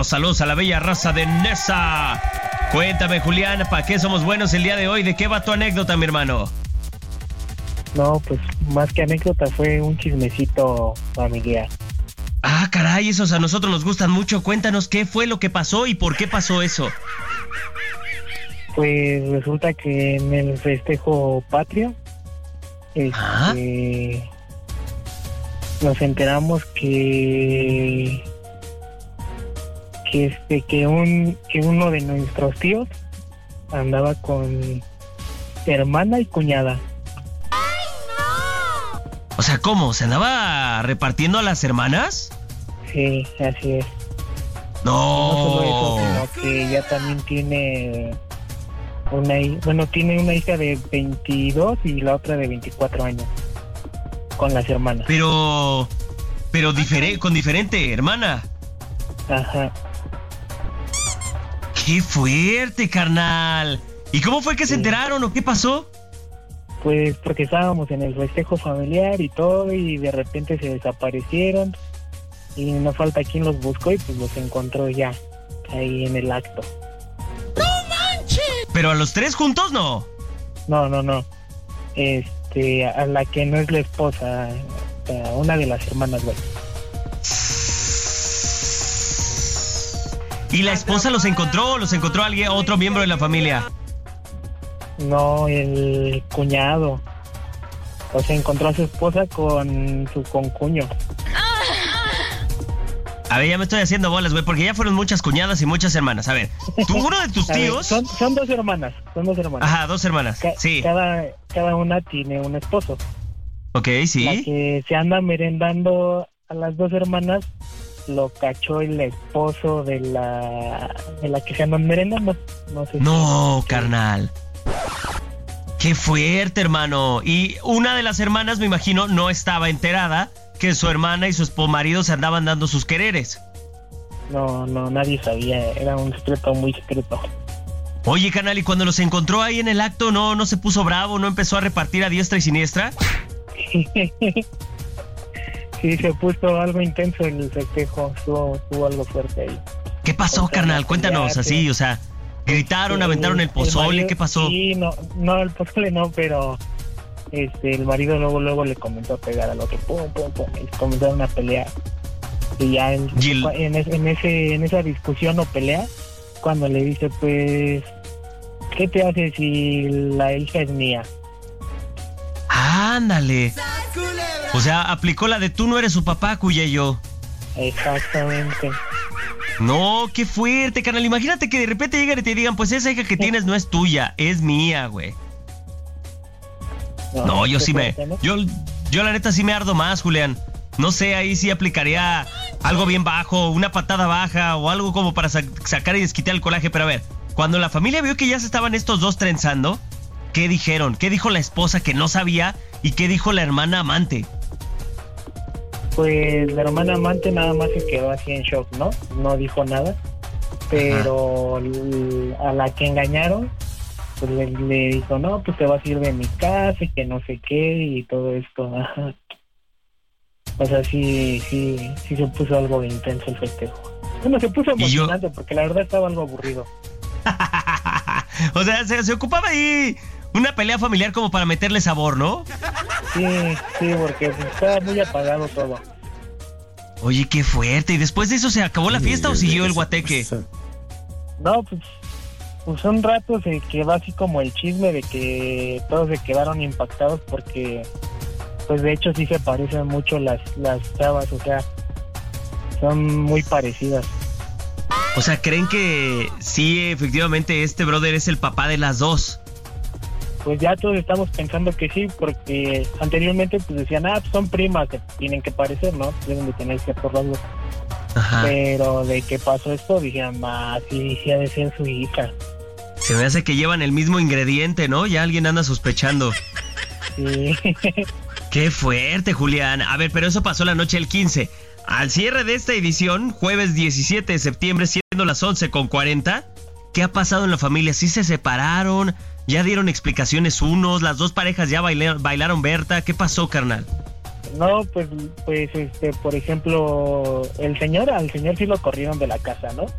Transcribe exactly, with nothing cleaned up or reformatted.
Saludos a la bella raza de Nesa. Cuéntame, Julián, ¿para qué somos buenos el día de hoy? ¿De qué va tu anécdota, mi hermano? No, pues más que anécdota fue un chismecito familiar. Ah, caray, esos a nosotros nos gustan mucho. Cuéntanos qué fue lo que pasó y por qué pasó eso. Pues resulta que en el festejo patrio, este, ¿Ah? nos enteramos que que este que un que uno de nuestros tíos andaba con hermana y cuñada. O sea, ¿cómo? ¿Se andaba repartiendo a las hermanas? Sí, así es. No. No solo eso, sino que ya también tiene una hi- bueno, tiene una hija de veintidós y la otra de veinticuatro años con las hermanas. Pero, pero difere- con diferente hermana. Ajá. ¡Qué fuerte, carnal! ¿Y cómo fue que se Sí. enteraron o qué pasó? Pues porque estábamos en el festejo familiar y todo, y de repente se desaparecieron y no falta quien los buscó y pues los encontró ya ahí en el acto. ¿Pero a los tres juntos no? No, no, no. Este, a la que no es la esposa, a una de las hermanas, güey. ¿Y la esposa los encontró o los encontró alguien, otro miembro de la familia? No, el cuñado. O sea, encontró a su esposa con su concuño. A ver, ya me estoy haciendo bolas, güey, porque ya fueron muchas cuñadas y muchas hermanas. A ver, tú, uno de tus A ver, tíos... son, son dos hermanas, son dos hermanas. Ajá, dos hermanas, Ca- sí. Cada, cada una tiene un esposo. Ok, La sí. que se anda merendando a las dos hermanas lo cachó el esposo de la de la que se andan merendando. No sé. No, si- carnal. Qué fuerte, hermano. Y una de las hermanas, me imagino, no estaba enterada que su hermana y su esposo marido se andaban dando sus quereres. No, no, nadie sabía. Era un secreto muy secreto. Oye, carnal, ¿y cuando los encontró ahí en el acto, no, no se puso bravo, no empezó a repartir a diestra y siniestra? Sí, se puso algo intenso el festejo. Estuvo, estuvo algo fuerte ahí. ¿Qué pasó, Contra carnal? la Cuéntanos, pelea, así, sí. o sea, gritaron, El- aventaron el pozole, marido- ¿qué pasó? Sí, no, no, el pozole no, pero este, el marido luego, luego le comenzó a pegar al otro, pum, pum, pum, y comenzaron a pelear. Y ya en, Y el- en, es- en ese, en esa discusión o pelea, cuando le dice, pues, ¿qué te hace si la hija es mía? Ándale. O sea, aplicó la de tú no eres su papá, Cuyeyo. Exactamente. No, qué fuerte, carnal. Imagínate que de repente lleguen y te digan, pues esa hija que tienes no es tuya, es mía, güey. No, yo qué sí me... fuerte, ¿no? Yo, yo la neta sí me ardo más, Julián. No sé, ahí sí aplicaría algo bien bajo, una patada baja o algo como para sa- sacar y desquitar el coraje. Pero a ver, cuando la familia vio que ya se estaban estos dos trenzando, ¿qué dijeron? ¿Qué dijo la esposa que no sabía? ¿Y qué dijo la hermana amante? Pues la hermana amante nada más se quedó así en shock, ¿no? No dijo nada. Pero l- a la que engañaron, pues le, le dijo, no, pues te vas a ir de mi casa y que no sé qué y todo esto. Ajá. O sea, sí, sí, sí se puso algo intenso el festejo. Bueno, se puso Y yo- emocionante porque la verdad estaba algo aburrido. O sea, se, se ocupaba ahí una pelea familiar como para meterle sabor, ¿no? Sí, sí, porque pues, estaba muy apagado todo. Oye, qué fuerte. ¿Y después de eso se acabó la fiesta o siguió el guateque? No, pues, pues un rato se quedó así como el chisme de que todos se quedaron impactados porque, pues de hecho sí se parecen mucho las, las chavas, o sea, son muy parecidas. O sea, ¿creen que sí, efectivamente, este brother es el papá de las dos? Pues ya todos estamos pensando que sí, porque anteriormente pues decían, ah, pues son primas, que tienen que parecer, ¿no? Deben de tener ciertos rasgos. Ajá. Pero de que pasó esto, dijeron, ah, sí, sí ha de ser su hija. Se me hace que llevan el mismo ingrediente, ¿no? Ya alguien anda sospechando. Sí. Qué fuerte, Julián. A ver, pero eso pasó la noche del quince. Al cierre de esta edición, jueves diecisiete de septiembre, siendo las once con cuarenta, ¿qué ha pasado en la familia? ¿Sí se separaron? ¿Ya dieron explicaciones unos? ¿Las dos parejas ya baila- bailaron Berta? ¿Qué pasó, carnal? No, pues, pues, este, por ejemplo, el señor, al señor sí lo corrieron de la casa, ¿no?